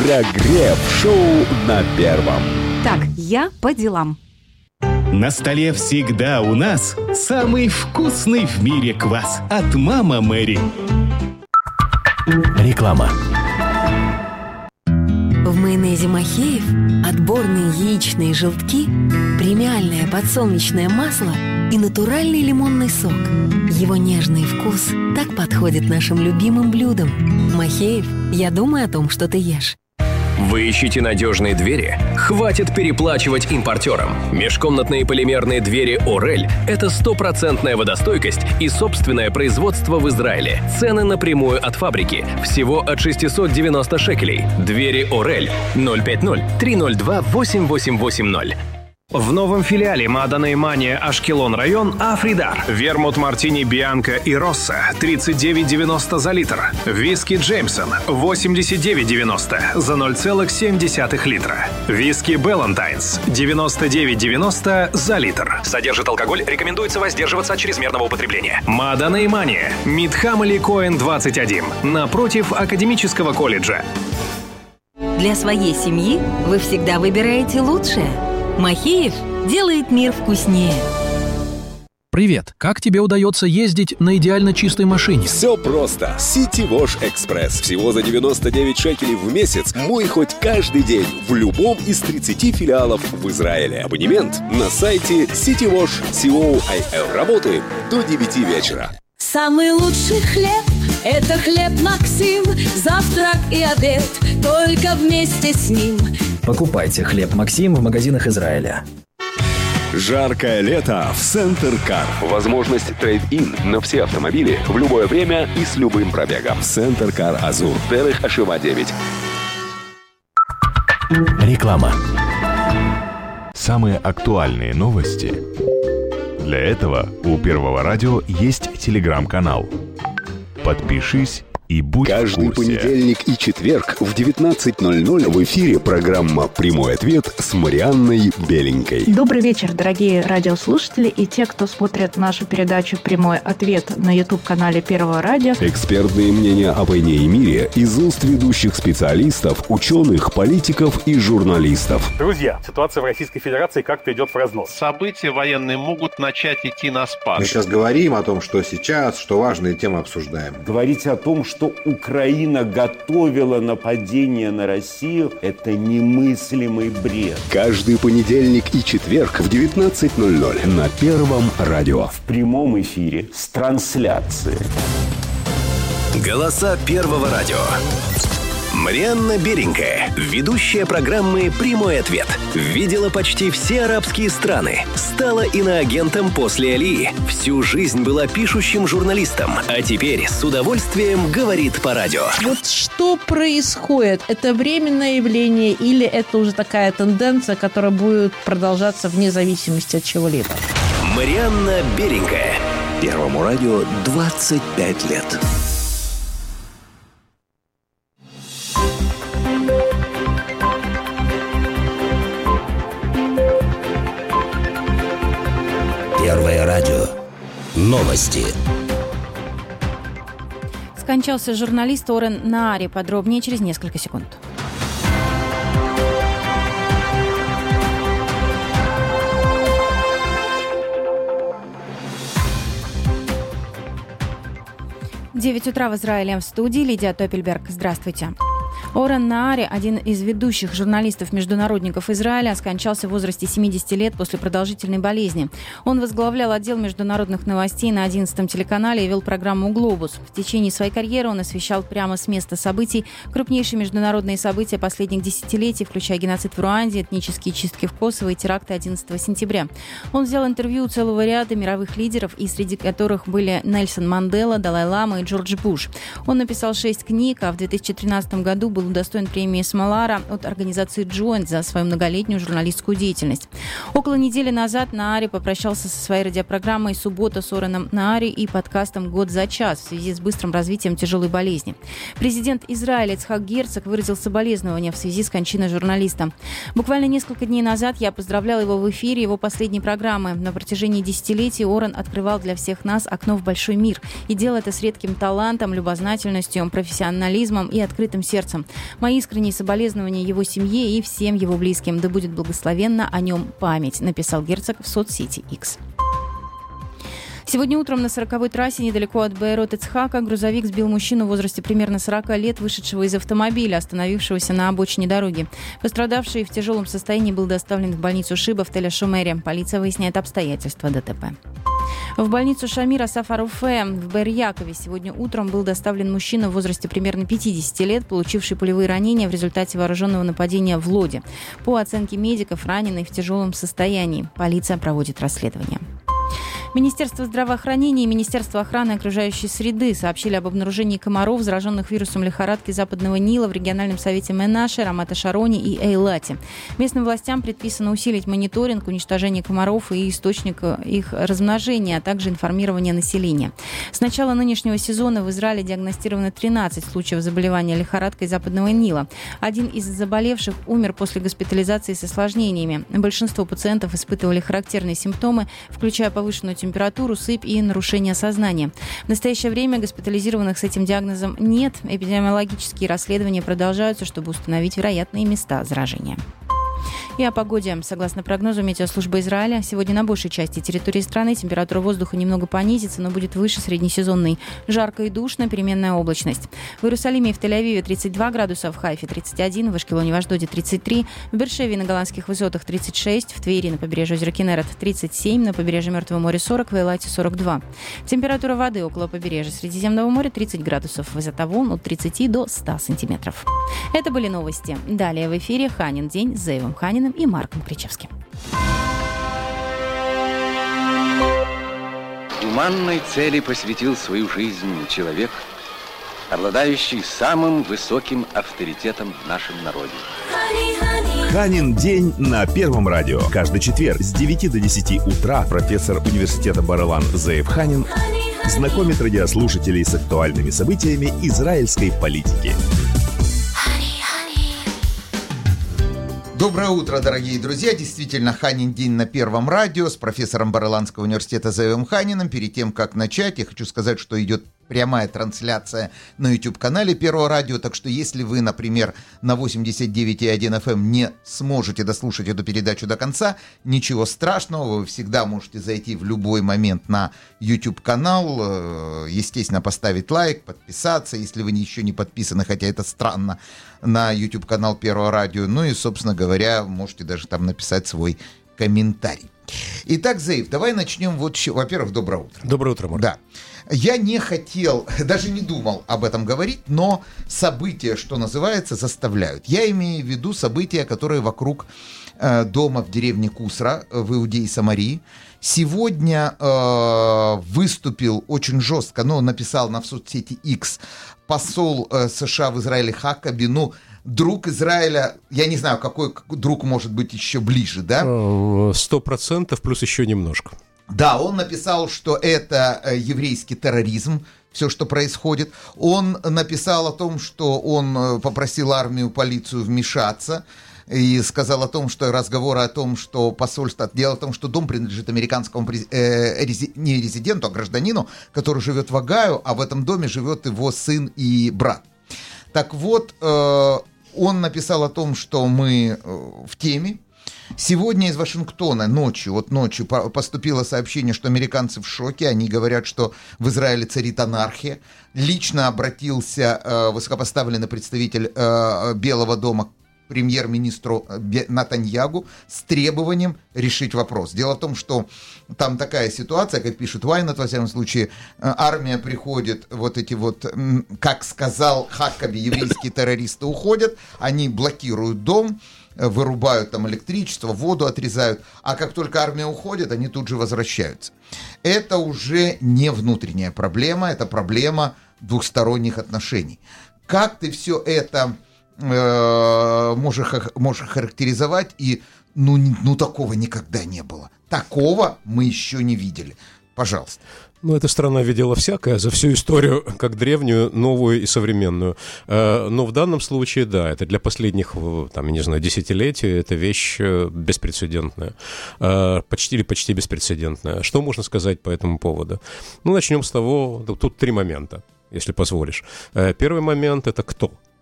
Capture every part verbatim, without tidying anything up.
Прогрев-шоу на Первом. Так, я по делам. На столе всегда у нас самый вкусный в мире квас от «Мама Мэри». Реклама. В майонезе Махеев отборные яичные желтки, премиальное подсолнечное масло и натуральный лимонный сок. Его нежный вкус так подходит нашим любимым блюдам. Махеев, я думаю о том, что ты ешь. Вы ищете надежные двери? Хватит переплачивать импортерам. Межкомнатные полимерные двери «Орель» — это стопроцентная водостойкость и собственное производство в Израиле. Цены напрямую от фабрики. Всего от шестьсот девяносто шекелей. Двери «Орель» ноль пять ноль три ноль два восемь восемь восемь ноль. В новом филиале Маданей Мания Ашкелон район Афридар. Вермут Мартини Бианка и Росса тридцать девять девяносто за литр. Виски Джеймсон восемьдесят девять девяносто за ноль целых семь десятых литра. Виски Балантайнс девяносто девять девяносто за литр. Содержит алкоголь, рекомендуется воздерживаться от чрезмерного употребления. Маданей Мания. Мидхам Али Коэн двадцать один. Напротив Академического колледжа. Для своей семьи вы всегда выбираете лучшее. Махеев делает мир вкуснее. Привет! Как тебе удается ездить на идеально чистой машине? Все просто. City Wash Express. Всего за девяносто девять шекелей в месяц. Мой хоть каждый день в любом из тридцати филиалов в Израиле. Абонемент на сайте сити вош точка си ай эл. Работаем до девяти вечера. Самый лучший хлеб – это хлеб Максим. Завтрак и обед только вместе с ним. Покупайте хлеб Максим в магазинах Израиля. Жаркое лето в Центр Кар. Возможность трейд-ин на все автомобили в любое время и с любым пробегом. Центр Кар Азур. Дерех Ашива девять. Реклама. Самые актуальные новости. Для этого у Первого радио есть телеграм-канал. Подпишись и будь Каждый в курсе. понедельник и четверг в девятнадцать ноль ноль в эфире программа «Прямой ответ» с Марианной Беленькой. Добрый вечер, дорогие радиослушатели и те, кто смотрит нашу передачу «Прямой ответ» на YouTube-канале Первого радио. Экспертные мнения о войне и мире из уст ведущих специалистов, ученых, политиков и журналистов. Друзья, ситуация в Российской Федерации как-то идет в разнос. События военные могут начать идти на спад. Мы сейчас говорим о том, что сейчас, что важные темы обсуждаем. Говорить о том, что что Украина готовила нападение на Россию, это немыслимый бред. Каждый понедельник и четверг в девятнадцать ноль ноль на Первом радио. В прямом эфире с трансляцией. Голоса Первого радио. Марианна Беленькая, ведущая программы «Прямой ответ». Видела почти все арабские страны. Стала иноагентом после Алии. Всю жизнь была пишущим журналистом. А теперь с удовольствием говорит по радио. Вот что происходит? Это временное явление или это уже такая тенденция, которая будет продолжаться вне зависимости от чего-либо? Марианна Беленькая. Первому радио двадцать пять лет. Первое радио. Новости. Скончался журналист Орен Наари. Подробнее через несколько секунд. девять утра в Израиле. В студии Лидия Топельберг. Здравствуйте. Орен Наари, один из ведущих журналистов-международников Израиля, скончался в возрасте семидесяти лет после продолжительной болезни. Он возглавлял отдел международных новостей на одиннадцатом телеканале и вел программу «Глобус». В течение своей карьеры он освещал прямо с места событий крупнейшие международные события последних десятилетий, включая геноцид в Руанде, этнические чистки в Косово и теракты одиннадцатого сентября. Он взял интервью у целого ряда мировых лидеров, и среди которых были Нельсон Мандела, Далай-Лама и Джордж Буш. Он написал шесть книг, а в две тысячи тринадцатом году был удостоен премии Смолара от организации Joint за свою многолетнюю журналистскую деятельность. Около недели назад Наари попрощался со своей радиопрограммой «Суббота» с Ореном Наари и подкастом «Год за час» в связи с быстрым развитием тяжелой болезни. Президент Израиля Ицхак Герцог выразил соболезнования в связи с кончиной журналиста. Буквально несколько дней назад я поздравляла его в эфире его последней программы. На протяжении десятилетий Орен открывал для всех нас окно в большой мир и делал это с редким талантом, любознательностью, профессионализмом и открытым сердцем. Мои искренние соболезнования его семье и всем его близким. Да будет благословенна о нем память, написал Герцог в соцсети X. Сегодня утром на сороковой трассе недалеко от Бейрот-Ицхака грузовик сбил мужчину в возрасте примерно сорок лет, вышедшего из автомобиля, остановившегося на обочине дороги. Пострадавший в тяжелом состоянии был доставлен в больницу Шиба в Тель-Шумере. Полиция выясняет обстоятельства ДТП. В больницу Шамира Сафаруфе в Бер-Якове сегодня утром был доставлен мужчина в возрасте примерно пятидесяти лет, получивший пулевые ранения в результате вооруженного нападения в Лоде. По оценке медиков, раненый в тяжелом состоянии. Полиция проводит расследование. Министерство здравоохранения и Министерство охраны окружающей среды сообщили об обнаружении комаров, зараженных вирусом лихорадки Западного Нила в региональном совете Менаше, Рамат-а-Шароне и Эйлате. Местным властям предписано усилить мониторинг, уничтожение комаров и источника их размножения, а также информирование населения. С начала нынешнего сезона в Израиле диагностировано тринадцать случаев заболевания лихорадкой Западного Нила. Один из заболевших умер после госпитализации с осложнениями. Большинство пациентов испытывали характерные симптомы, включая повышенную температуру, сыпь и нарушение сознания. В настоящее время госпитализированных с этим диагнозом нет. Эпидемиологические расследования продолжаются, чтобы установить вероятные места заражения. И о погоде. Согласно прогнозу Метеослужбы Израиля, сегодня на большей части территории страны температура воздуха немного понизится, но будет выше среднесезонной. Жарко и душно, переменная облачность. В Иерусалиме и в Тель-Авиве тридцать два градуса, в Хайфе тридцать один, в Ашкелоне и в Ашдоде тридцать три, в Бершеве на Голландских высотах тридцать шесть, в Твери на побережье озера Кенерет тридцать семь, на побережье Мертвого моря сорок, в Эйлате сорок два. Температура воды около побережья Средиземного моря тридцать градусов, высота волн от тридцати до ста сантиметров. Это были новости. Далее в эфире Ханин день с Зеевым Ханиным и Марком Кричевским. Гуманной цели посвятил свою жизнь человек, обладающий самым высоким авторитетом в нашем народе. Ханин день на Первом радио. Каждый четверг с девяти до десяти утра профессор университета Бар-Илан Зеев Ханин знакомит радиослушателей с актуальными событиями израильской политики. Доброе утро, дорогие друзья. Действительно, Ханин день на Первом радио с профессором Бар-Иланского университета Зеевым Ханиным. Перед тем, как начать, я хочу сказать, что идет прямая трансляция на YouTube-канале Первого радио, так что если вы, например, на восемьдесят девять и один эф эм не сможете дослушать эту передачу до конца, ничего страшного, вы всегда можете зайти в любой момент на YouTube-канал, естественно, поставить лайк, подписаться, если вы еще не подписаны, хотя это странно, на YouTube-канал Первого радио, ну и, собственно говоря, можете даже там написать свой комментарий. Итак, Зеев, давай начнем вот с... Во-первых, доброе утро. Доброе утро, Марк. Да. Я не хотел, даже не думал об этом говорить, но события, что называется, заставляют. Я имею в виду события, которые вокруг э, дома в деревне Кусра в Иудее и Самарии. Сегодня э, выступил очень жестко, но написал на в соцсети X посол э, США в Израиле Хакаби, ну, друг Израиля, я не знаю, какой друг может быть еще ближе, да? Сто процентов плюс еще немножко. Да, он написал, что это еврейский терроризм, все, что происходит. Он написал о том, что он попросил армию, полицию вмешаться. И сказал о том, что разговоры о том, что посольство... Дело в том, что дом принадлежит американскому э, рези, не резиденту, а гражданину, который живет в Огайо, а в этом доме живет его сын и брат. Так вот, э, он написал о том, что мы э, в теме. Сегодня из Вашингтона ночью, вот ночью поступило сообщение, что американцы в шоке. Они говорят, что в Израиле царит анархия. Лично обратился э, высокопоставленный представитель э, Белого дома к премьер-министру Натаньягу с требованием решить вопрос. Дело в том, что там такая ситуация, как пишет Вайнет, во всяком случае, армия приходит, вот эти вот, как сказал Хакаби, еврейские террористы уходят, они блокируют дом, вырубают там электричество, воду отрезают, а как только армия уходит, они тут же возвращаются. Это уже не внутренняя проблема, это проблема двухсторонних отношений. Как ты все это э, можешь, можешь характеризовать? И ну, ну такого никогда не было. Такого мы еще не видели. Пожалуйста. Ну, эта страна видела всякое за всю историю, как древнюю, новую и современную. Но в данном случае, да, это для последних, там, я не знаю, десятилетий, это вещь беспрецедентная. Почти или почти беспрецедентная. Что можно сказать по этому поводу? Ну, начнем с того, тут три момента, если позволишь. Первый момент — это кто?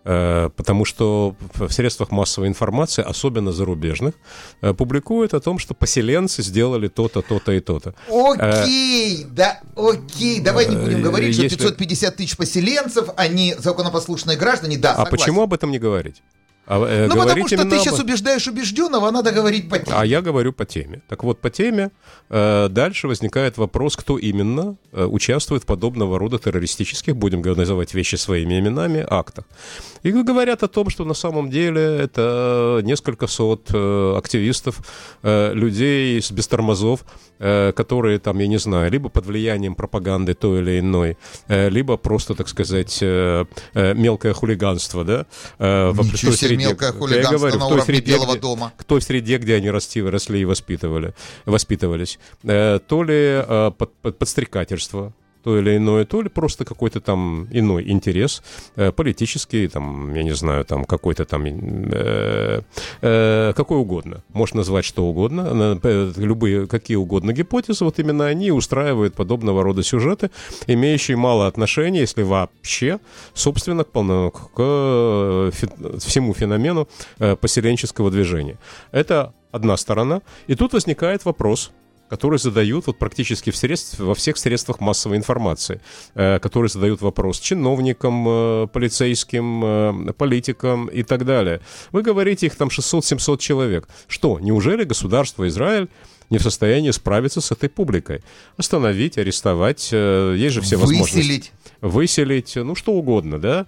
Потому что в средствах массовой информации, особенно зарубежных, публикуют о том, что поселенцы сделали то-то, то-то и то-то. Окей, да, окей. Давай не будем говорить, Если... что пятьсот пятьдесят тысяч поселенцев, они законопослушные граждане, да, согласен. А почему об этом не говорить? А, э, ну, потому что ты об... сейчас убеждаешь убежденного, а надо говорить по теме. А я говорю по теме. Так вот, по теме э, дальше возникает вопрос, кто именно э, участвует в подобного рода террористических, будем называть вещи своими именами, актах. И говорят о том, что на самом деле это несколько сот э, активистов, э, людей без тормозов, э, которые там, я не знаю, либо под влиянием пропаганды той или иной, э, либо просто, так сказать, э, э, мелкое хулиганство, да? Э, Ничего себе. Мелкое хулиганство говорю, на уровне среде, Белого где, дома. В той среде, где они росли, росли и воспитывали, воспитывались. Э, то ли э, под, под, подстрекательство, то или иное, то ли просто какой-то там иной интерес, э, политический, там, я не знаю, там какой-то там, э, э, какой угодно. Можно назвать что угодно, э, любые, какие угодно гипотезы, вот именно они устраивают подобного рода сюжеты, имеющие мало отношения, если вообще, собственно, к, полно, к, к фи, всему феномену э, поселенческого движения. Это одна сторона. И тут возникает вопрос, которые задают вот практически в средств, во всех средствах массовой информации, э, которые задают вопрос чиновникам, э, полицейским, э, политикам и так далее. Вы говорите, их там шестьсот-семьсот человек. Что, неужели государство Израиль не в состоянии справиться с этой публикой? Остановить, арестовать, э, есть же все возможности. Выселить. Выселить, ну что угодно, да,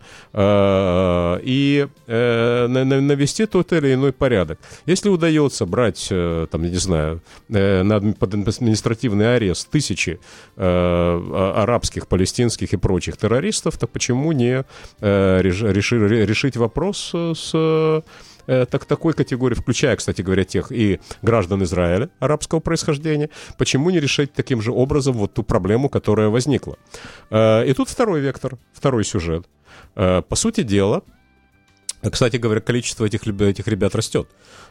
э, и э, навести тот или иной порядок. Если удается брать, э, там, я не знаю, э, на, под административный арест тысячи э, арабских, палестинских и прочих террористов, то почему не э, реши, решить вопрос с... Так, такой категории, включая, кстати говоря, тех и граждан Израиля арабского происхождения, почему не решить таким же образом вот ту проблему, которая возникла? И тут второй вектор, второй сюжет. По сути дела, кстати говоря, количество этих, этих ребят растет.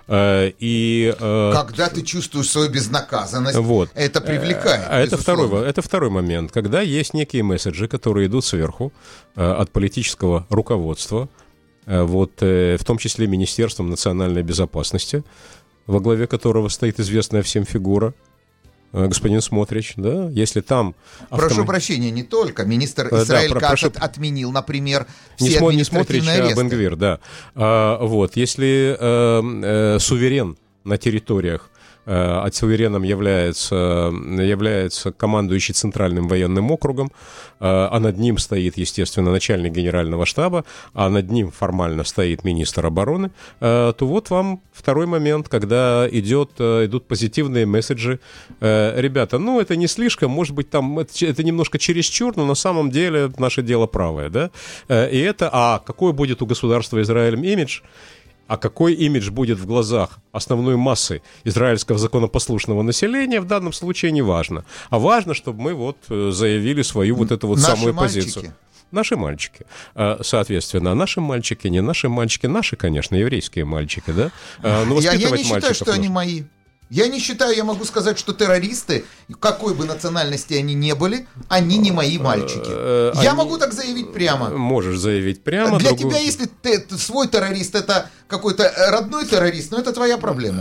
И, когда ты чувствуешь свою безнаказанность, вот. Это привлекает. Это второй, это второй момент. Когда есть некие месседжи, которые идут сверху от политического руководства, вот, в том числе Министерством национальной безопасности, во главе которого стоит известная всем фигура, господин Смотрич, да, если там... Прошу автом... прощения, не только. Министр Исраэль да, Кац прошу... отменил, например, все не административные не Смотрич, аресты. А Бен Гвир, да. А, вот, если э, э, суверен на территориях, от сувереном является, является командующий Центральным военным округом, а над ним стоит, естественно, начальник генерального штаба, а над ним формально стоит министр обороны, то вот вам второй момент, когда идет, идут позитивные месседжи. Ребята, ну это не слишком, может быть, там это, это немножко чересчур, но на самом деле наше дело правое, да? И это, а какой будет у государства Израиль имидж? А какой имидж будет в глазах основной массы израильского законопослушного населения, в данном случае не важно. А важно, чтобы мы вот заявили свою вот эту вот наши самую мальчики. позицию. Наши мальчики. Соответственно, наши мальчики, не наши мальчики, наши, конечно, еврейские мальчики, да? Но я, я не считаю, что нужно. Они мои. Я не считаю, я могу сказать, что террористы, какой бы национальности они ни были, они не мои мальчики. Я они... могу так заявить прямо. Можешь заявить прямо. Для другую... тебя, если ты, свой террорист, это какой-то родной террорист, но это твоя проблема.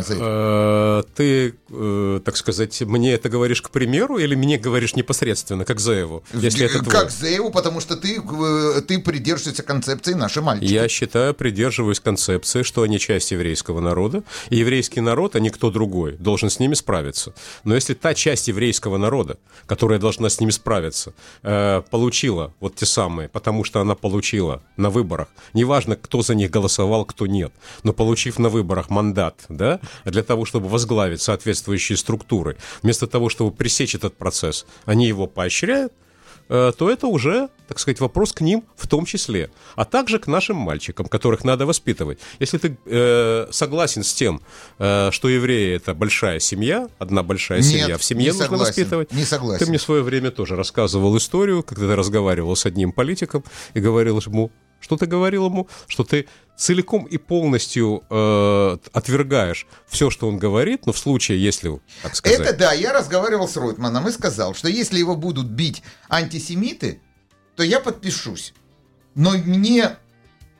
Ты, так сказать, мне это говоришь к примеру или мне говоришь непосредственно, как Зееву? Если это как Зееву, потому что ты, ты придерживаешься концепции «наши мальчики». Я считаю, придерживаюсь концепции, что они часть еврейского народа, и еврейский народ, а не кто другой, должен с ними справиться. Но если та часть еврейского народа, которая должна с ними справиться, э, получила вот те самые, потому что она получила на выборах, неважно, кто за них голосовал, кто нет, но получив на выборах мандат, да, для того, чтобы возглавить соответствующие структуры, вместо того, чтобы пресечь этот процесс, они его поощряют, то это уже, так сказать, вопрос к ним в том числе, а также к нашим мальчикам, которых надо воспитывать. Если ты э, согласен с тем, э, что евреи — это большая семья, одна большая Нет, семья, в семье нужно согласен, воспитывать. Не согласен. Ты мне в свое время тоже рассказывал историю, когда ты разговаривал с одним политиком и говорил ему, что ты говорил ему, что ты целиком и полностью э, отвергаешь все, что он говорит, но в случае, если, так сказать... Это да, я разговаривал с Ройтманом и сказал, что если его будут бить антисемиты, то я подпишусь. Но мне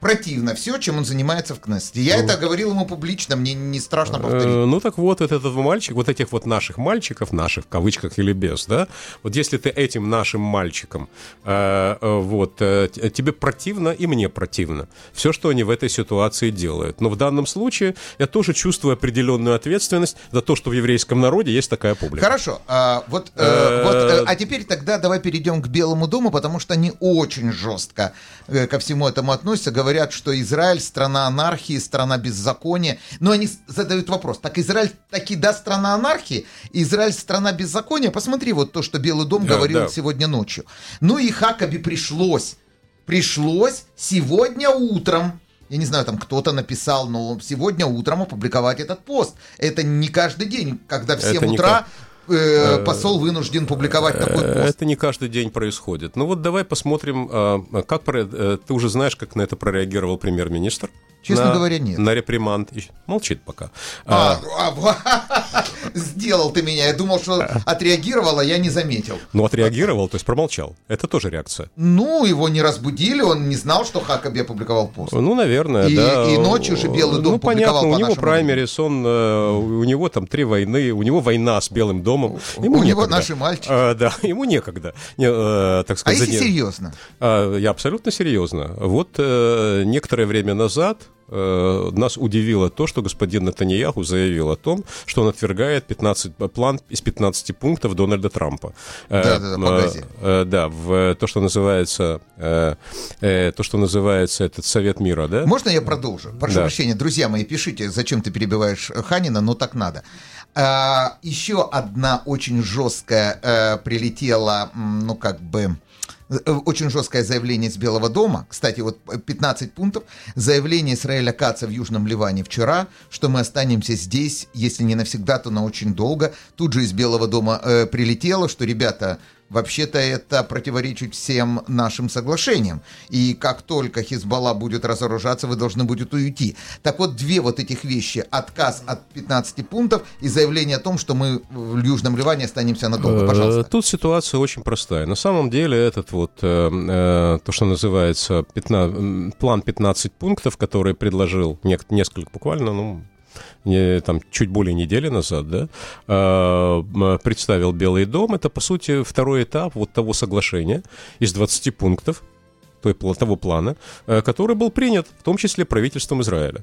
противно все, чем он занимается в Кнессете. Я это говорил ему публично, мне не страшно повторить. Ну так вот, этот мальчик, вот этих вот наших мальчиков, наших в кавычках или без, да, вот если ты этим нашим мальчикам, э, э, вот, э, тебе противно и мне противно все, что они в этой ситуации делают. Но в данном случае я тоже чувствую определенную ответственность за то, что в еврейском народе есть такая публика. Хорошо, а, вот, э, вот, э, а теперь тогда давай перейдем к Белому дому, потому что они очень жестко э, ко всему этому относятся, говорят, что Израиль страна анархии, страна беззакония, но они задают вопрос, так Израиль таки да страна анархии, Израиль страна беззакония, посмотри вот то, что Белый дом да, говорил да. сегодня ночью. Ну и Хакаби пришлось, пришлось сегодня утром, я не знаю, там кто-то написал, но сегодня утром опубликовать этот пост. Это не каждый день, когда в семь утра э, посол вынужден публиковать такой пост. Это не каждый день происходит. Ну вот давай посмотрим, как ты уже знаешь, как на это прореагировал премьер-министр. Честно на, говоря, нет. На реприманд. Молчит пока. А, а, сделал ты меня. Я думал, что отреагировал, а я не заметил. Ну, отреагировал, то есть промолчал. Это тоже реакция. Ну, его не разбудили, он не знал, что Хакаби опубликовал пост. Ну, наверное, и, да. И ночью же Белый дом ну, публиковал понятно, по у него праймерис, он, у него там три войны, у него война с Белым домом. Ему у некогда. него наши мальчики. А, да, ему некогда. Не, а, так сказать, а если не... серьезно? А, я абсолютно серьезно. Вот а, некоторое время назад нас удивило то, что господин Нетаньяху заявил о том, что он отвергает пятнадцать, план из пятнадцати пунктов Дональда Трампа. Да, да, да, по газе. Да, в то, что называется, то, что называется этот Совет мира, да? Можно я продолжу? Прошу да. прощения, друзья мои, пишите, зачем ты перебиваешь Ханина, но так надо. А, еще одна очень жесткая прилетела, ну, как бы... Очень жесткое заявление с Белого дома. Кстати, вот пятнадцать пунктов. Заявление Исраэля Каца в Южном Ливане вчера, что мы останемся здесь, если не навсегда, то на очень долго. Тут же из Белого дома э, прилетело, что, ребята, вообще-то это противоречит всем нашим соглашениям. И как только Хизбалла будет разоружаться, вы должны будете уйти. Так вот, две вот этих вещи. Отказ от пятнадцати пунктов и заявление о том, что мы в Южном Ливане останемся надолго. Пожалуйста. Тут ситуация очень простая. На самом деле этот вот, э, э, то, что называется, пятнадцать, план пятнадцать пунктов, который предложил не, несколько, буквально, ну, не, там, чуть более недели назад, да, э, представил Белый дом. Это, по сути, второй этап вот того соглашения из двадцати пунктов, того плана, который был принят, в том числе правительством Израиля.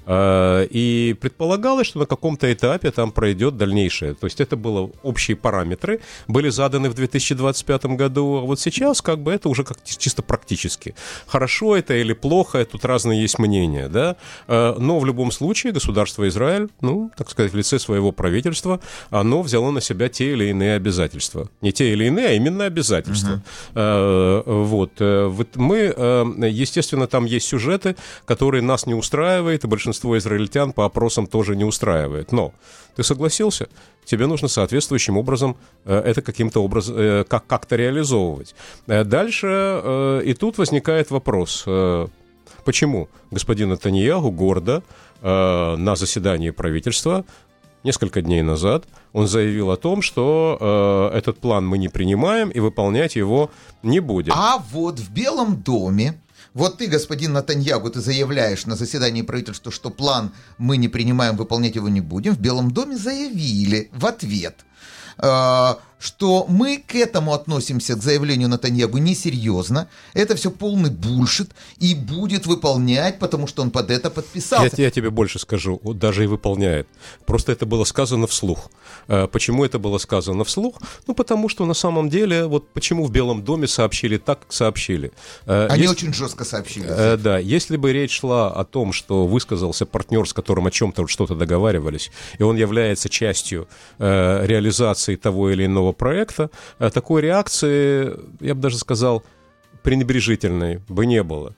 И предполагалось, что на каком-то этапе там пройдет дальнейшее. То есть это были общие параметры, были заданы в две тысячи двадцать пятом году, а вот сейчас как бы это уже как чисто практически. Хорошо это или плохо, тут разные есть мнения, да, но в любом случае государство Израиль, ну, так сказать, в лице своего правительства, оно взяло на себя те или иные обязательства. Не те или иные, а именно обязательства. Uh-huh. Вот. Мы, естественно, там есть сюжеты, которые нас не устраивают, и большинство израильтян по опросам тоже не устраивает. Но ты согласился, тебе нужно соответствующим образом это каким-то образом, как- как-то реализовывать. Дальше, и тут возникает вопрос, почему господин Нетаньяху гордо на заседании правительства несколько дней назад он заявил о том, что э, этот план мы не принимаем и выполнять его не будем. А вот в Белом доме, вот ты, господин Нетаньяху, ты заявляешь на заседании правительства, что план мы не принимаем, выполнять его не будем. В Белом доме заявили в ответ, э, что мы к этому относимся, к заявлению Нетаньяху, несерьезно. Это все полный бульшит и будет выполнять, потому что он под это подписался. Я, я тебе больше скажу, даже и выполняет. Просто это было сказано вслух. Почему это было сказано вслух? Ну, потому что на самом деле, вот почему в Белом доме сообщили так, как сообщили. Они если, очень жестко сообщили. Э, да, если бы речь шла о том, что высказался партнер, с которым о чем-то что-то договаривались, и он является частью э, реализации того или иного проекта, такой реакции, я бы даже сказал, пренебрежительной бы не было.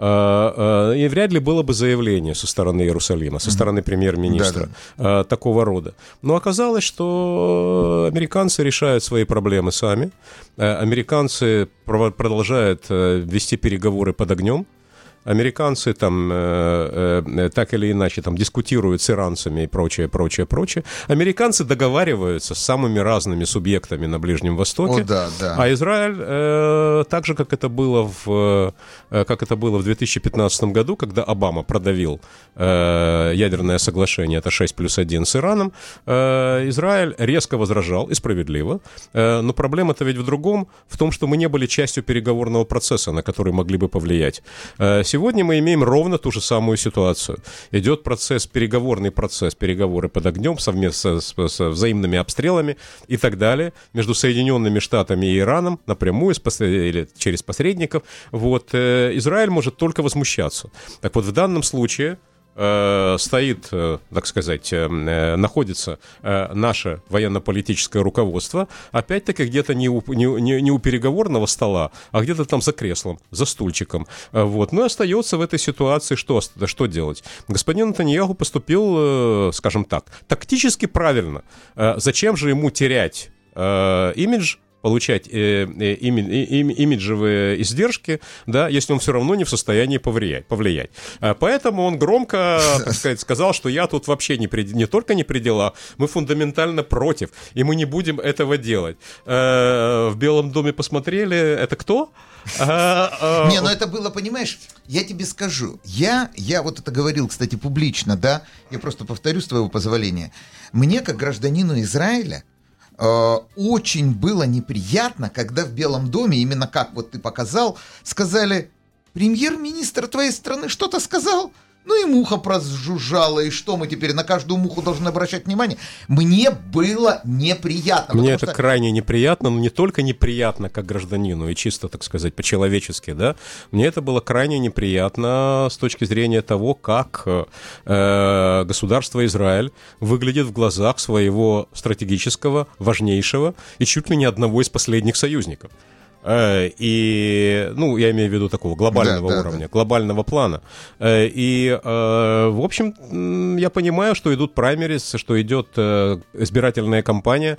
И вряд ли было бы заявление со стороны Иерусалима, со стороны премьер-министра, да, да. такого рода. Но оказалось, что американцы решают свои проблемы сами, американцы продолжают вести переговоры под огнем, американцы там э, э, так или иначе там дискутируют с иранцами и прочее, прочее, прочее. Американцы договариваются с самыми разными субъектами на Ближнем Востоке. О, да, да. А Израиль, э, так же, как это было в, э, как это было в две тысячи пятнадцатом году, когда Обама продавил э, ядерное соглашение, это шесть плюс один с Ираном, э, Израиль резко возражал, и справедливо. Э, но проблема-то ведь в другом, в том, что мы не были частью переговорного процесса, на который могли бы повлиять. Э, сегодня мы имеем ровно ту же самую ситуацию. Идет процесс, переговорный процесс, переговоры под огнем, совместно с, с взаимными обстрелами и так далее, между Соединенными Штатами и Ираном, напрямую или через посредников. Вот. Э, Израиль может только возмущаться. Так вот, в данном случае э, стоит, э, так сказать, э, находится э, наше военно-политическое руководство, опять-таки где-то не у, не, не, не у переговорного стола, а где-то там за креслом, за стульчиком. Э, вот. Ну и остается в этой ситуации что, что делать? Господин Нетаньяху поступил, э, скажем так, тактически правильно. Э, зачем же ему терять э, имидж, получать э, э, ими, э, имиджевые издержки, да, если он все равно не в состоянии повлиять. повлиять. Поэтому он громко, так сказать, сказал, что я тут вообще не, при, не только не при делах, мы фундаментально против, и мы не будем этого делать. Э, в Белом доме посмотрели, это кто? Не, ну это было, понимаешь, я тебе скажу, я, я вот это говорил, кстати, публично, да, я просто повторю с твоего позволения, мне, как гражданину Израиля, очень было неприятно, когда в Белом доме, именно как вот ты показал, сказали: премьер-министр твоей страны что-то сказал? Ну и муха прожужжала, и что, мы теперь на каждую муху должны обращать внимание? Мне было неприятно. Мне это что... крайне неприятно, но не только неприятно как гражданину, и чисто, так сказать, по-человечески, да. Мне это было крайне неприятно с точки зрения того, как э, государство Израиль выглядит в глазах своего стратегического, важнейшего и чуть ли не одного из последних союзников. И, ну, я имею в виду такого глобального да, уровня, да, да. глобального плана. И, в общем, я понимаю, что идут праймерис, что идет избирательная кампания,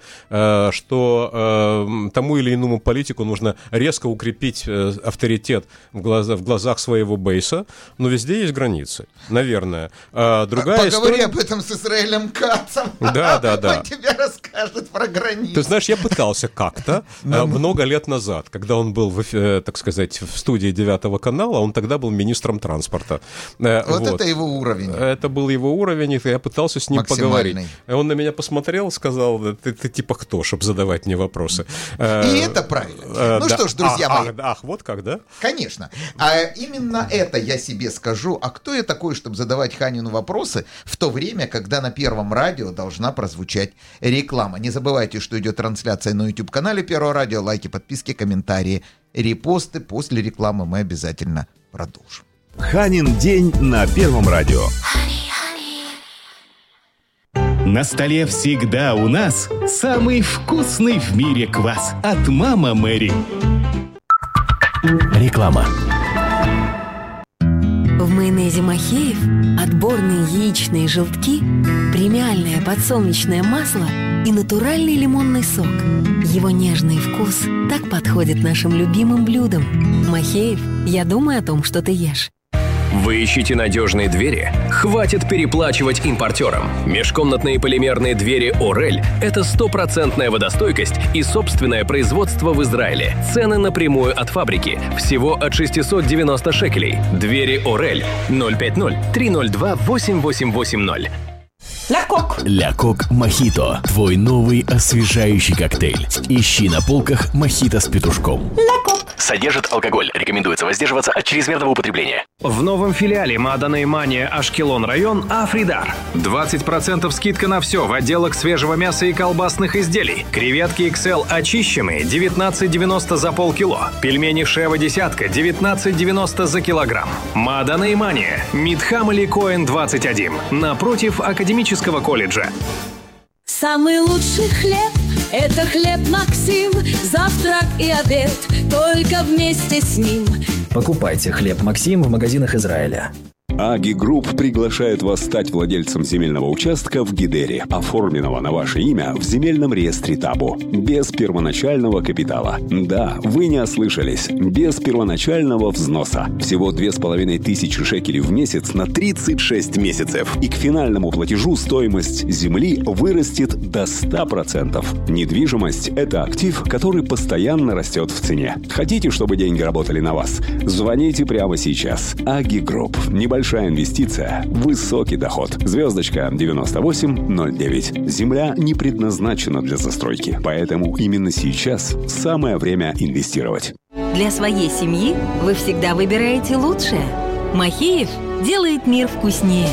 что тому или иному политику нужно резко укрепить авторитет в глазах, в глазах своего бейса, но везде есть границы, наверное. Другая Поговори история... об этом с Исраэлем Кацем. Да, да, да. Он тебе расскажет про границы. Ты знаешь, я пытался как-то много лет назад, когда он был, в, так сказать, в студии девятого канала, он тогда был министром транспорта. Вот, вот это его уровень. Это был его уровень, и я пытался с ним поговорить. Он на меня посмотрел, сказал: ты, ты типа кто, чтобы задавать мне вопросы. И это правильно. Ну да. что ж, друзья ах, мои. Ах, ах, вот как, да? Конечно. А именно это я себе скажу. А кто я такой, чтобы задавать Ханину вопросы в то время, когда на Первом радио должна прозвучать реклама? Не забывайте, что идет трансляция на YouTube-канале Первого радио. Лайки, подписки, комментарии, репосты. После рекламы мы обязательно продолжим. Ханин день на Первом радио. На столе всегда у нас самый вкусный в мире квас от «Мама Мэри». Реклама. В майонезе Махеев отборные яичные желтки, премиальное подсолнечное масло и натуральный лимонный сок. Его нежный вкус так подходит нашим любимым блюдам. Махеев, я думаю о том, что ты ешь. Вы ищете надежные двери? Хватит переплачивать импортерам. Межкомнатные полимерные двери «Орель» — это стопроцентная водостойкость и собственное производство в Израиле. Цены напрямую от фабрики. Всего от шестьсот девяносто шекелей. Двери «Орель» ноль пять ноль три ноль два восемь восемь восемь ноль. Ля Кок. Ля Кок Мохито. Твой новый освежающий коктейль. Ищи на полках мохито с петушком. Ля Кок. Содержит алкоголь. Рекомендуется воздерживаться от чрезмерного употребления. В новом филиале Маданой Мания Ашкелон район Афридар. двадцать процентов скидка на все в отделах свежего мяса и колбасных изделий. Креветки икс эл очищенные девятнадцать девяносто за полкило. Пельмени Шева десятка девятнадцать девяносто за килограмм. Маданой Мания. Мидхам Али Коэн двадцать один. Напротив Академического колледжа. Самый лучший хлеб – это хлеб Максим. Завтрак и обед только вместе с ним. Покупайте хлеб Максим в магазинах Израиля. Аги Групп приглашает вас стать владельцем земельного участка в Гидере, оформленного на ваше имя в земельном реестре Табу, без первоначального капитала. Да, вы не ослышались, без первоначального взноса. Всего две с половиной тысячи шекелей в месяц на тридцать шесть месяцев. И к финальному платежу стоимость земли вырастет до ста процентов. Недвижимость – это актив, который постоянно растет в цене. Хотите, чтобы деньги работали на вас? Звоните прямо сейчас. Аги Групп. Небольшая инвестиция, высокий доход. Звездочка девяносто восемь ноль девять. Земля не предназначена для застройки, поэтому именно сейчас самое время инвестировать. Для своей семьи вы всегда выбираете лучшее. Махеев делает мир вкуснее.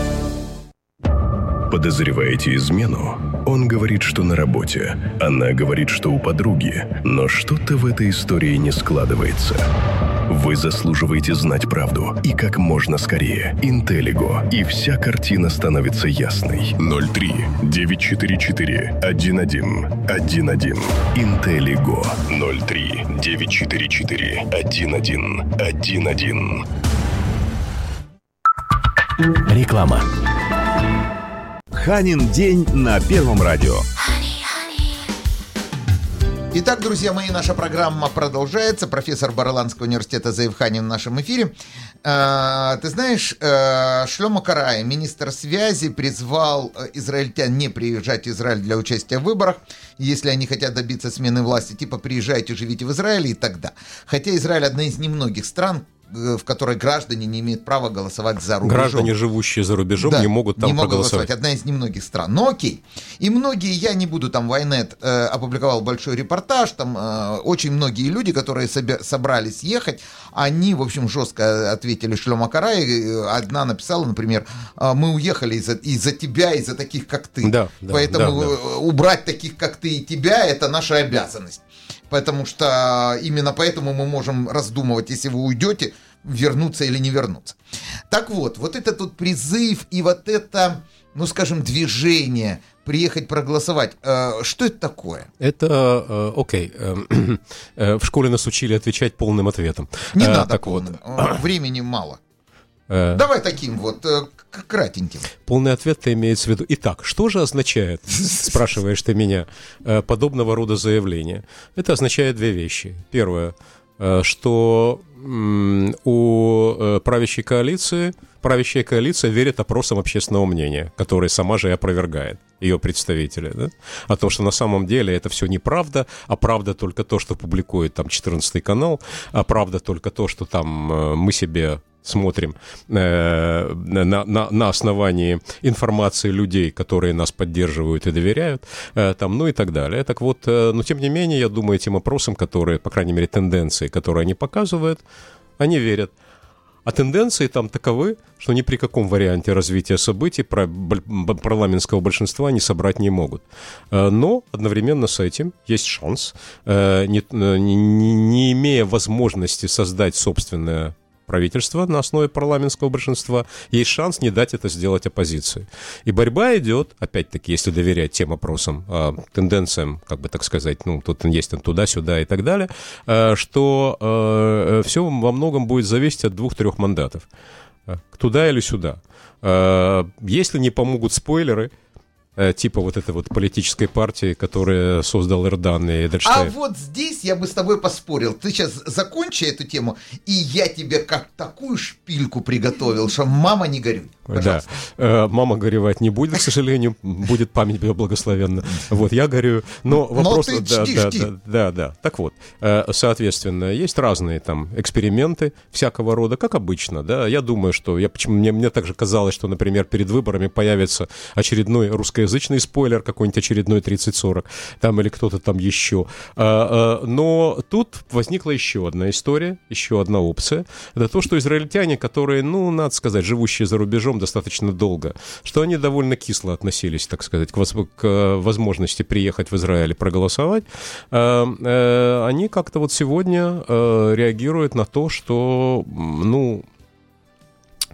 Подозреваете измену? Он говорит, что на работе. Она говорит, что у подруги. Но что-то в этой истории не складывается. Вы заслуживаете знать правду. И как можно скорее. Интеллиго. И вся картина становится ясной. ноль три девять четыре четыре один один один один. Интеллиго. ноль три девять четыре четыре один один один один. Реклама. Ханин день на Первом радио. Итак, друзья мои, наша программа продолжается. Профессор Барландского университета Зеев Ханин в нашем эфире. А, ты знаешь, Шломо Карай, министр связи, призвал израильтян не приезжать в Израиль для участия в выборах. Если они хотят добиться смены власти, типа приезжайте, живите в Израиле и тогда. Хотя Израиль одна из немногих стран, в которой граждане не имеют права голосовать за рубежом. Граждане, живущие за рубежом, да, не могут там не могут проголосовать. Одна из немногих стран. Но окей. И многие, я не буду там, Вайнет э, опубликовал большой репортаж, там э, очень многие люди, которые соби- собрались ехать, они, в общем, жестко ответили Шломо Карай. Одна написала, например, мы уехали из-за, из-за тебя, из-за таких, как ты. Да, да, Поэтому да, да. убрать таких, как ты и тебя, это наша обязанность. Потому что именно поэтому мы можем раздумывать, если вы уйдете, вернуться или не вернуться. Так вот, вот этот вот призыв и вот это, ну скажем, движение приехать проголосовать, э, что это такое? Это, э, окей, э, э, в школе нас учили отвечать полным ответом. Не э, надо так полным, вот. Времени мало. Э, Давай таким вот, э, кратеньким. Полный ответ-то имеется в виду. Итак, что же означает, спрашиваешь ты меня, подобного рода заявление? Это означает две вещи. Первое, что у правящей коалиции, правящая коалиция верит опросам общественного мнения, которые сама же и опровергает, ее представители, да? О том, что на самом деле это все неправда, а правда только то, что публикует там четырнадцатый канал, а правда только то, что там мы себе смотрим э, на, на, на основании информации людей, которые нас поддерживают и доверяют, э, там, ну и так далее. Так вот, э, но тем не менее, я думаю, этим опросам, которые, по крайней мере, тенденции, которые они показывают, они верят. А тенденции там таковы, что ни при каком варианте развития событий парламентского большинства они собрать не могут. Но одновременно с этим есть шанс, не, не, не имея возможности создать собственное правительство на основе парламентского большинства, есть шанс не дать это сделать оппозиции. И борьба идет, опять-таки, если доверять тем опросам, тенденциям, как бы так сказать, ну, тут есть там туда-сюда и так далее, что все во многом будет зависеть от двух-трех мандатов. Туда или сюда. Если не помогут спойлеры, типа вот этой вот политической партии, которую создал Эрдан и Эдельштейн. А вот здесь я бы с тобой поспорил. Ты сейчас закончи эту тему, и я тебе как такую шпильку приготовил, что мама не горюй. Пожалуйста. Да, мама горевать не будет, к сожалению, будет память ее благословенна. Вот, я горю, но вопрос... Но ты да, жди, да, жди. да, да, да. Так вот, соответственно, есть разные там эксперименты всякого рода, как обычно, да. Я думаю, что я почему мне, мне также казалось, что, например, перед выборами появится очередной русскоязычный спойлер, какой-нибудь очередной тридцать сорок, там или кто-то там еще. Но тут возникла еще одна история, еще одна опция. Это то, что израильтяне, которые, ну, надо сказать, живущие за рубежом достаточно долго, что они довольно кисло относились, так сказать, к, воз- к возможности приехать в Израиль и проголосовать, э, э, они как-то вот сегодня э, реагируют на то, что, ну,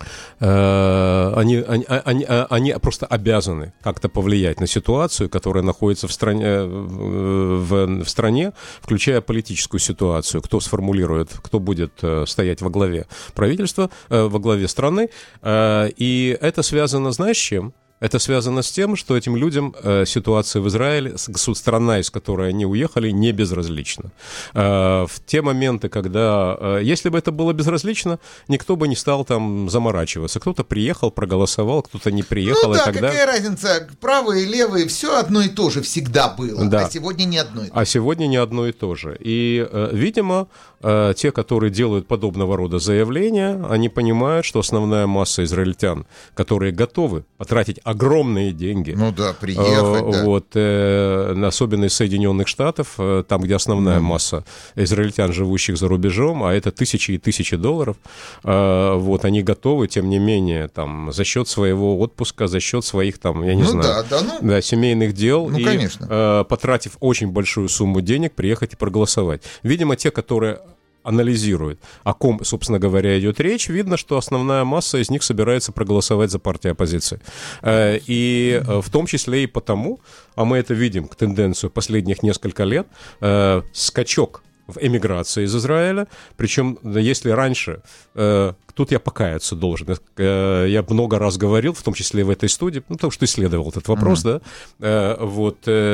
Они, они, они, они просто обязаны как-то повлиять на ситуацию, которая находится в стране, в, в стране, включая политическую ситуацию. Кто сформулирует, кто будет стоять во главе правительства, во главе страны. И это связано, знаешь, с чем? Это связано с тем, что этим людям э, ситуация в Израиле, страна, из которой они уехали, не безразлична. Э, в те моменты, когда... Э, если бы это было безразлично, никто бы не стал там заморачиваться. Кто-то приехал, проголосовал, кто-то не приехал. Ну да, и тогда... какая разница? Правые и левые, все одно и то же всегда было. Да. А сегодня не одно и то же. А сегодня не одно и то же. И, э, видимо, э, те, которые делают подобного рода заявления, они понимают, что основная масса израильтян, которые готовы потратить огромные деньги. Ну да, приехать, э, да. Вот, э, особенно из Соединенных Штатов, э, там, где основная mm. масса израильтян, живущих за рубежом, а это тысячи и тысячи долларов, э, вот, они готовы, тем не менее, там, за счет своего отпуска, за счет своих, там, я не ну, знаю, да, да, ну, да, семейных дел, ну, и, конечно. Э, потратив очень большую сумму денег, приехать и проголосовать. Видимо, те, которые анализирует, о ком, собственно говоря, идет речь, видно, что основная масса из них собирается проголосовать за партию оппозиции. И в том числе и потому, а мы это видим, тенденцию последних несколько лет, скачок в эмиграции из Израиля, причем если раньше, э, тут я покаяться должен, э, я много раз говорил, в том числе в этой студии, ну, потому что исследовал этот вопрос, mm-hmm. да, э, вот, э,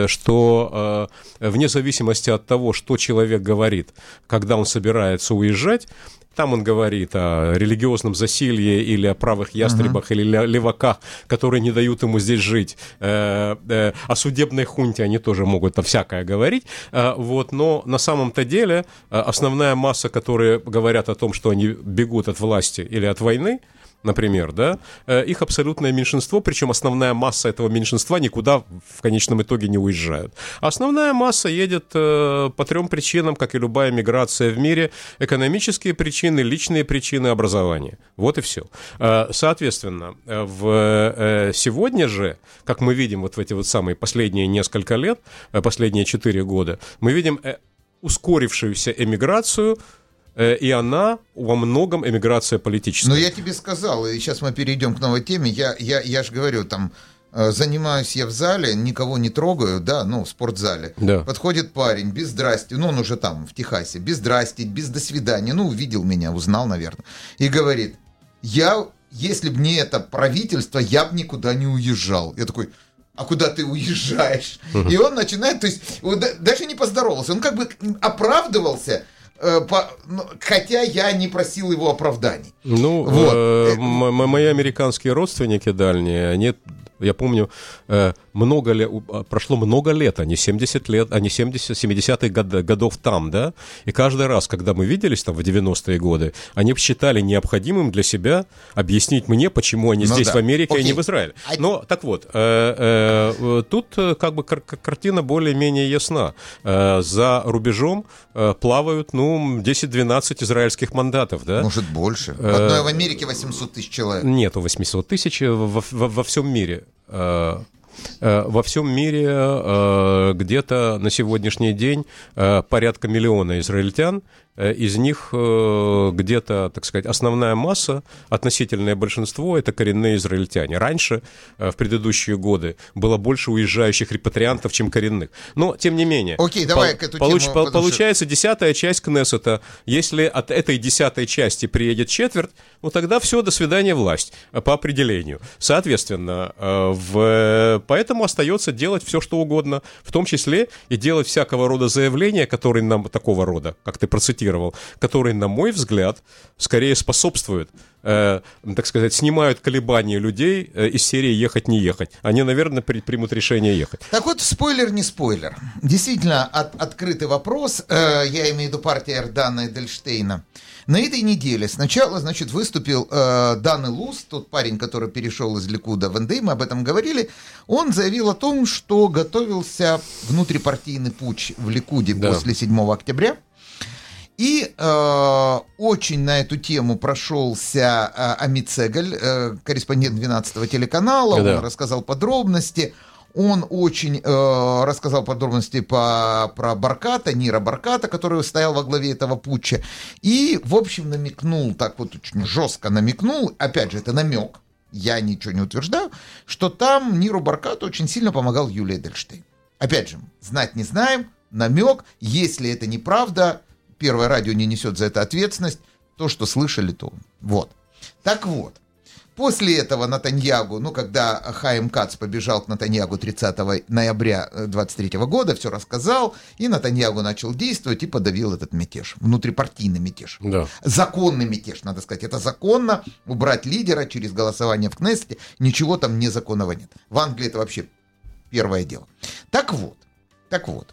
что э, вне зависимости от того, что человек говорит, когда он собирается уезжать, там он говорит о религиозном засилье или о правых ястребах, uh-huh. или леваках, которые не дают ему здесь жить. Э, э, о судебной хунте они тоже могут там всякое говорить. Э, вот, но на самом-то деле э, основная масса, которые говорят о том, что они бегут от власти или от войны, например, да, их абсолютное меньшинство, причем основная масса этого меньшинства никуда в конечном итоге не уезжают. А основная масса едет э, по трем причинам, как и любая миграция в мире: экономические причины, личные причины, образование. Вот и все. Э, соответственно, в, э, сегодня же, как мы видим вот в эти вот самые последние несколько лет, э, последние четыре года, мы видим э, ускорившуюся эмиграцию, и она во многом эмиграция политическая. Но я тебе сказал, и сейчас мы перейдем к новой теме, я, я, я же говорю, там, занимаюсь я в зале, никого не трогаю, да, ну, в спортзале. Да. Подходит парень, без здрасти, ну, он уже там, в Техасе, без здрасти, без до свидания, ну, увидел меня, узнал, наверное, и говорит: я, если бы не это правительство, я бы никуда не уезжал. Я такой: а куда ты уезжаешь? Uh-huh. И он начинает, то есть, даже не поздоровался, он как бы оправдывался, По, ну, хотя я не просил его оправданий. Ну, вот. э, м- мои американские родственники дальние, они, я помню, э, много лет, прошло много лет, они семьдесят лет, они семьдесят, семидесятых год, годов там, да, и каждый раз, когда мы виделись там в девяностые годы, они считали необходимым для себя объяснить мне, почему они ну здесь, да. в Америке, Окей. а не в Израиле. А... Но, так вот, э, э, тут как бы кар- картина более-менее ясна. Э, за рубежом э, плавают, ну, десять-двенадцать израильских мандатов, да. Может, больше. В одной в Америке восемьсот тысяч человек. Нету восемьсот тысяч во, во, во всем мире. Во всем мире где-то на сегодняшний день порядка миллиона израильтян. Из них где-то, так сказать, основная масса, относительное большинство, это коренные израильтяне. Раньше, в предыдущие годы, было больше уезжающих репатриантов, чем коренных. Но, тем не менее, Окей, давай по- к эту получ- тему, по- что... получается десятая часть Кнессета. Если от этой десятой части приедет четверть, ну тогда все, до свидания, власть, по определению. Соответственно, в... поэтому остается делать все, что угодно, в том числе и делать всякого рода заявления, которые нам такого рода, как ты процитировал, которые, на мой взгляд, скорее способствуют, э, так сказать, снимают колебания людей э, из серии «ехать, не ехать». Они, наверное, при, примут решение ехать. Так вот, спойлер, не спойлер. Действительно, от, открытый вопрос, э, я имею в виду партия Эрдана Эдельштейна. На этой неделе сначала, значит, выступил э, Дан Илус, тот парень, который перешел из Ликуда в эн дэ и, мы об этом говорили. Он заявил о том, что готовился внутрипартийный путч в Ликуде да. после седьмого октября. И э, очень на эту тему прошелся э, Амит Сегаль, э, корреспондент двенадцатого телеканала, да. он рассказал подробности. Он очень э, рассказал подробности по, про Барката, Нира Барката, который стоял во главе этого путча. И, в общем, намекнул, так вот очень жестко намекнул, опять же, это намек, я ничего не утверждаю, что там Ниру Баркату очень сильно помогал Юлия Эдельштейн. Опять же, знать не знаем, намек, если это неправда, Первое радио не несет за это ответственность, то, что слышали, то вот. Так вот. После этого Нетаньягу, ну, когда Хаим Кац побежал к Нетаньягу тридцатого ноября двадцать третьего года, все рассказал, и Нетаньягу начал действовать и подавил этот мятеж, внутрипартийный мятеж. Да. Законный мятеж, надо сказать. Это законно, убрать лидера через голосование в Кнессете, ничего там незаконного нет. В Англии это вообще первое дело. Так вот, так вот,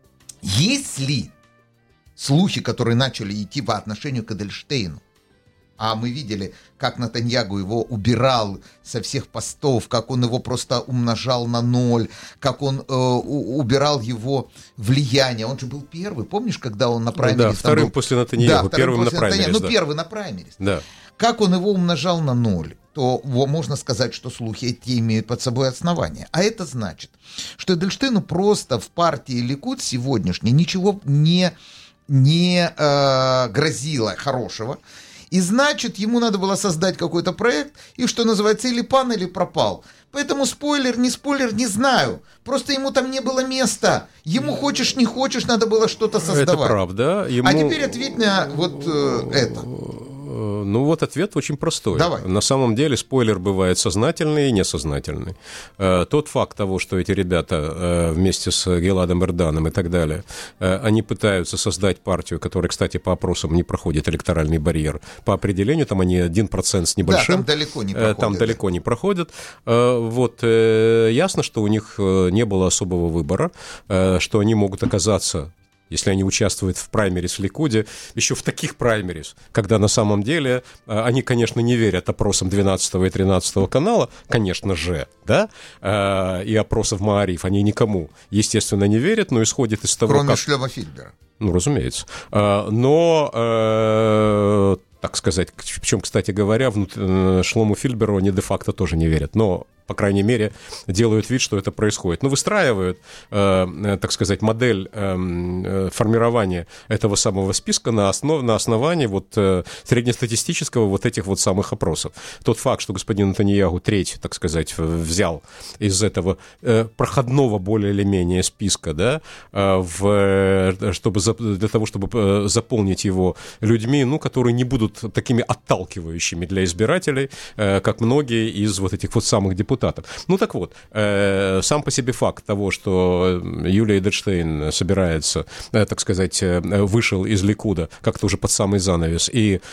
если слухи, которые начали идти по отношению к Эдельштейну, а мы видели, как Нетаньягу его убирал со всех постов, как он его просто умножал на ноль, как он э, убирал его влияние. Он же был первый, помнишь, когда он на праймерис... Да, вторым был... после Нетаньягу, да, первым после на праймерис. Ну, да. первый на праймерис. Да. Как он его умножал на ноль, то можно сказать, что слухи эти имеют под собой основания. А это значит, что Эдельштейну просто в партии Ликуд сегодняшней ничего не, не э, грозило хорошего. И значит, ему надо было создать какой-то проект, и, что называется, или пан, или пропал. Поэтому спойлер, не спойлер, не знаю. Просто ему там не было места. Ему хочешь, не хочешь, надо было что-то создавать. Это правда. Ему... А теперь ответь на вот э, это. Ну вот ответ очень простой. Давай. На самом деле спойлер бывает сознательный и несознательный. Тот факт того, что эти ребята вместе с Геладом Эрданом и так далее, они пытаются создать партию, которая, кстати, по опросам не проходит электоральный барьер. По определению там они один процент с небольшим. Да, там далеко не проходят. Там далеко не проходят. Вот ясно, что у них не было особого выбора, что они могут оказаться, если они участвуют в праймерис в Ликуде, еще в таких праймерис, когда на самом деле они, конечно, не верят опросам двенадцатого и тринадцатого канала, конечно же, да, и опросов Маариф, они никому, естественно, не верят, но исходит из того, кроме как... Шломо Фильбера. Ну, разумеется. Но... Так сказать, причем, кстати говоря, Шлому Фильберу они де-факто тоже не верят, но, по крайней мере, делают вид, что это происходит. Но выстраивают, э, так сказать, модель э, формирования этого самого списка на, основ, на основании вот, э, среднестатистического вот этих вот самых опросов. Тот факт, что господин Нетаньягу треть, так сказать, взял из этого э, проходного более или менее списка, да, э, в, чтобы, для того, чтобы заполнить его людьми, ну, которые не будут такими отталкивающими для избирателей, как многие из вот этих вот самых депутатов. Ну так вот, сам по себе факт того, что Юлия Эдельштейн собирается, так сказать, вышел из Ликуда как-то уже под самый занавес и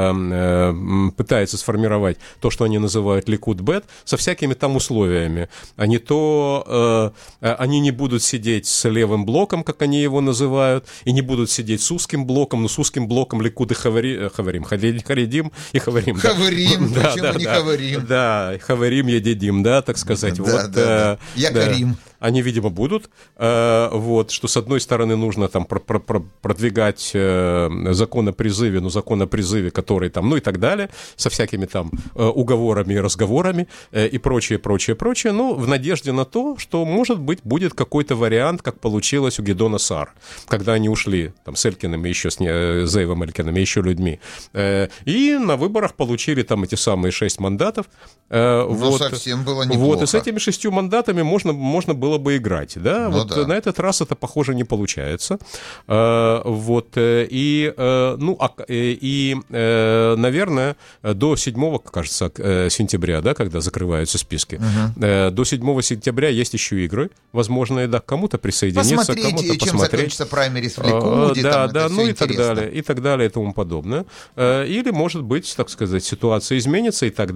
пытается сформировать то, что они называют Ликуд-бет, со всякими там условиями. Они то, они не будут сидеть с левым блоком, как они его называют, и не будут сидеть с узким блоком, но с узким блоком Ликуд и Хавари, Хаварим, Харидим и Хаварим. Хаварим, да, почему да, не да, Хаварим? Да, Хаварим, Едидим, да, так сказать. Да, вот, да, да. Я да. Карим. Они, видимо, будут. Э, вот, что, с одной стороны, нужно там про- про- про- продвигать э, закон о призыве, ну, закон о призыве, который там, ну, и так далее, со всякими там э, уговорами и разговорами э, и прочее, прочее, прочее, ну, в надежде на то, что, может быть, будет какой-то вариант, как получилось у Гидона Саар, когда они ушли там с Элькиным и еще с э, Зеевым Элькиным и еще людьми, э, и на выборах получили там эти самые шесть мандатов. Э, ну, вот, совсем было неплохо. Вот, и с этими шестью мандатами можно, можно было бы играть, да, ну, вот да. На этот раз это, похоже, не получается, э, вот, и, э, ну, а, и, э, наверное, до седьмого, кажется, сентября, да, когда закрываются списки, uh-huh. э, до седьмого сентября есть еще игры, возможные, да, кому-то присоединиться, посмотреть, кому-то чем посмотреть. закончится праймерис в Ликуде, да, там, да, это ну и интересно. так далее, и так далее, и тому подобное, э, или, может быть, так сказать, ситуация изменится, и тогда